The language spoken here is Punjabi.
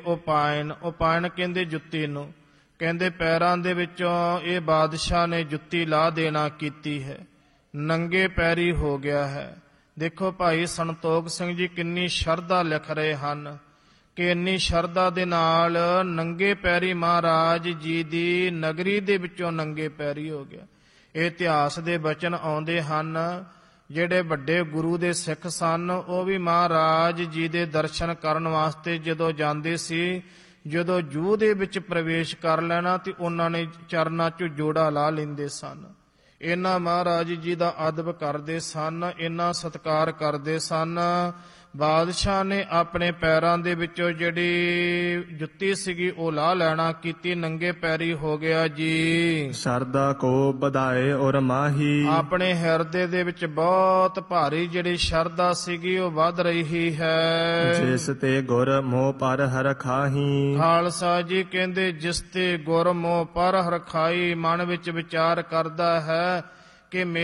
ਉਪਾਇਨ ਕਹਿੰਦੇ ਜੁੱਤੀ ਨੂੰ। ਕਹਿੰਦੇ ਪੈਰਾਂ ਦੇ ਵਿੱਚੋਂ ਇਹ ਬਾਦਸ਼ਾਹ ਨੇ ਜੁੱਤੀ ਲਾ ਦੇਣਾ ਕੀਤੀ ਹੈ, ਨੰਗੇ ਪੈਰੀ ਹੋ ਗਿਆ ਹੈ। ਦੇਖੋ ਭਾਈ ਸੰਤੋਖ ਸਿੰਘ ਜੀ ਕਿੰਨੀ ਸ਼ਰਧਾ ਲਿਖ ਰਹੇ ਹਨ ਕਿ ਇੰਨੀ ਸ਼ਰਧਾ ਦੇ ਨਾਲ ਨੰਗੇ ਪੈਰੀ ਮਹਾਰਾਜ ਜੀ ਦੀ ਨਗਰੀ ਦੇ ਵਿੱਚੋਂ ਨੰਗੇ ਪੈਰੀ ਹੋ ਗਿਆ। ਇਹ ਇਤਿਹਾਸ ਦੇ ਬਚਨ ਆਉਂਦੇ ਹਨ। ਜਿਹੜੇ ਵੱਡੇ ਗੁਰੂ ਦੇ ਸਿੱਖ ਸਨ ਉਹ ਵੀ ਮਹਾਰਾਜ ਜੀ ਦੇ ਦਰਸ਼ਨ ਕਰਨ ਵਾਸਤੇ ਜਦੋਂ ਜਾਂਦੇ ਸੀ, ਜਦੋਂ ਜੂਹ ਦੇ ਵਿੱਚ ਪ੍ਰਵੇਸ਼ ਕਰ ਲੈਣਾ ਤੇ ਉਹਨਾਂ ਨੇ ਚਰਨਾਂ 'ਚੋਂ ਜੋੜਾ ਲਾ ਲੈਂਦੇ ਸਨ। ਇਹਨਾਂ ਮਹਾਰਾਜ ਜੀ ਦਾ ਅਦਬ ਕਰਦੇ ਸਨ, ਇਹਨਾਂ ਸਤਿਕਾਰ ਕਰਦੇ ਸਨ। ਬਾਦਸ਼ਾਹ ਨੇ ਆਪਣੇ ਪੈਰਾਂ ਦੇ ਵਿੱਚੋਂ ਜਿਹੜੀ ਜੁੱਤੀ ਸੀਗੀ ਉਹ ਲਾ ਲੈਣਾ ਕੀਤੀ, ਨੰਗੇ ਪੈਰੀ ਹੋ ਗਿਆ ਜੀ। ਸ਼ਰਧਾ ਕੋ ਵਧਾਏ ਔਰ ਮਾਹੀ, ਆਪਣੇ ਹਿਰਦੇ ਦੇ ਵਿੱਚ ਬਹੁਤ ਭਾਰੀ ਜਿਹੜੀ ਸ਼ਰਧਾ ਸੀਗੀ ਉਹ ਵੱਧ ਰਹੀ ਹੈ। ਜਿਸ ਤੇ ਗੁਰ ਮੋਹ ਪਰ ਹਰਖਾਹੀ, ਖਾਲਸਾ ਜੀ ਕਹਿੰਦੇ ਜਿਸ ਤੇ ਗੁਰ ਮੋਹ ਪਰ ਹਰਖਾਈ, ਮਨ ਵਿੱਚ ਵਿਚਾਰ ਕਰਦਾ ਹੈ ਕਿ